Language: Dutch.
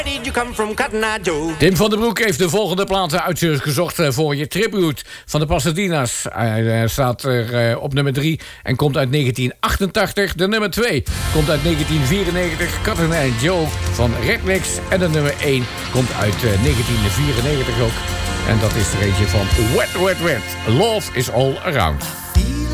Did you come from Cotton Eye Joe? Tim van den Broek heeft de volgende platen uitgezocht voor je tribute van de Pasadena's. Hij staat er op nummer 3 en komt uit 1988. De nummer 2 komt uit 1994, Cotton Eye Joe van Rednex. En de nummer 1 komt uit 1994 ook. En dat is er eentje van Wet, Wet, Wet. Love is all around.